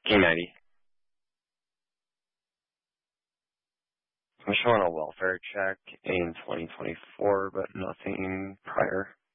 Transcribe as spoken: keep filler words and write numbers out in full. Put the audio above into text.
K ninety. I'm showing a welfare check in twenty twenty-four, but nothing prior.